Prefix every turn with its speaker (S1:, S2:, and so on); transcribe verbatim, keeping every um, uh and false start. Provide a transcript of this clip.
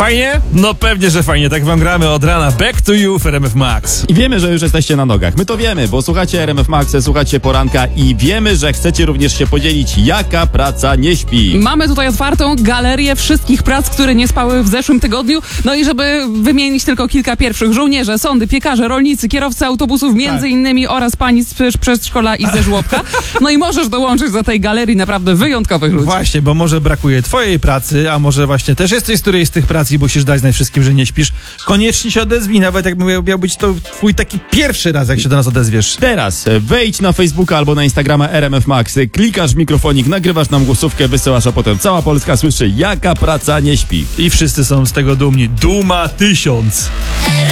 S1: Fajnie? No pewnie, że fajnie. Tak wam gramy od rana. Back to you w R M F Max.
S2: I wiemy, że już jesteście na nogach. My to wiemy, bo słuchacie R M F Max, słuchacie poranka i wiemy, że chcecie również się podzielić, jaka praca nie śpi.
S3: Mamy tutaj otwartą galerię wszystkich prac, które nie spały w zeszłym tygodniu. No i żeby wymienić tylko kilka pierwszych. Żołnierze, sądy, piekarze, rolnicy, kierowcy autobusów między
S1: Tak.
S3: innymi oraz pani z z przedszkola i ze żłobka. No i możesz dołączyć do tej galerii naprawdę wyjątkowych ludzi.
S1: Właśnie, bo może brakuje twojej pracy, a może właśnie też jesteś z którejś z tych prac i musisz dać znać wszystkim, że nie śpisz. Koniecznie się odezwij, nawet jak miał, miał być to twój taki pierwszy raz, jak się do nas odezwiesz.
S2: Teraz wejdź na Facebooka albo na Instagrama R M F Max, klikasz w mikrofonik, nagrywasz nam głosówkę, wysyłasz, a potem cała Polska słyszy, jaka praca nie śpi.
S1: I wszyscy są z tego dumni. Duma tysiąc.